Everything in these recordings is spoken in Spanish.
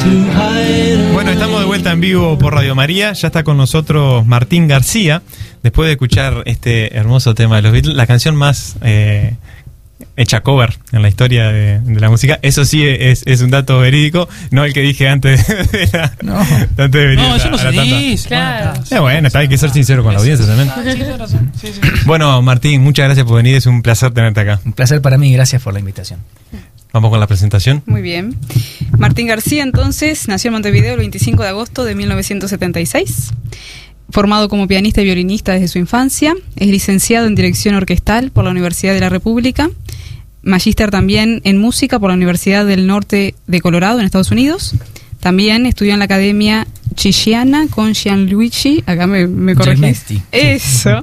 Bueno, estamos de vuelta en vivo por Radio María. Ya está con nosotros Martín García. Después de escuchar este hermoso tema de los Beatles, la canción más hecha cover en la historia de la música. Eso sí es un dato verídico, no el que dije antes de venir. No, eso no se dice. Claro. Bueno, hay que ser sincero con la audiencia también. Sí. Bueno, Martín, muchas gracias por venir. Es un placer tenerte acá. Un placer para mí, gracias por la invitación. Vamos con la presentación. Muy bien. Martín García, entonces, nació en Montevideo el 25 de agosto de 1976. Formado como pianista y violinista desde su infancia. Es licenciado en dirección orquestal por la Universidad de la República. Magíster también en música por la Universidad del Norte de Colorado, en Estados Unidos. También estudió en la Academia Chigiana con Gianluigi. Acá me corregís. Eso.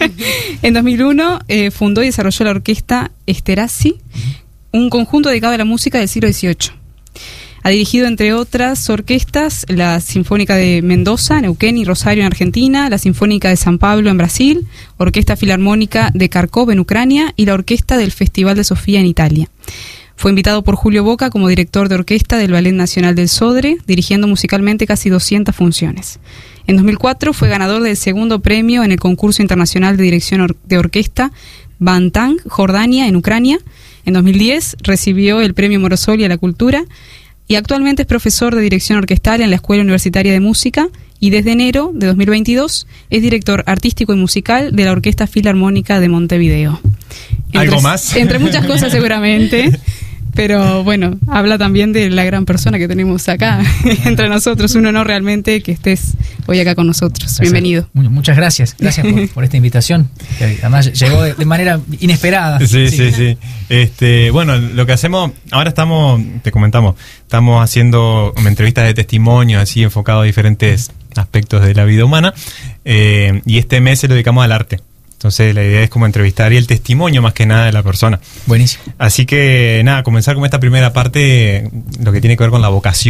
En 2001 fundó y desarrolló la orquesta Esterhazy, un conjunto dedicado a la música del siglo XVIII. Ha dirigido, entre otras orquestas, la Sinfónica de Mendoza, Neuquén y Rosario en Argentina, la Sinfónica de San Pablo en Brasil, Orquesta Filarmónica de Kharkov en Ucrania y la Orquesta del Festival de Sofía en Italia. Fue invitado por Julio Boca como director de orquesta del Ballet Nacional del Sodre, dirigiendo musicalmente casi 200 funciones. En 2004 fue ganador del segundo premio en el concurso internacional de dirección de orquesta Bantang, Jordania, en Ucrania. En 2010 recibió el premio Morosoli a la Cultura y actualmente es profesor de dirección orquestal en la Escuela Universitaria de Música y desde enero de 2022 es director artístico y musical de la Orquesta Filarmónica de Montevideo. ¿Algo más? Entre muchas cosas seguramente, pero bueno, habla también de la gran persona que tenemos acá entre nosotros. Un honor realmente que estés hoy acá con nosotros. Bienvenido. Muchas gracias por esta invitación, que además llegó de manera inesperada. Sí. Bueno, lo que hacemos, ahora te comentamos, estamos haciendo entrevistas de testimonio, así enfocado a diferentes aspectos de la vida humana, y este mes se lo dedicamos al arte. Entonces la idea es como entrevistar y el testimonio más que nada de la persona. Buenísimo. Así que nada, comenzar con esta primera parte, lo que tiene que ver con la vocación.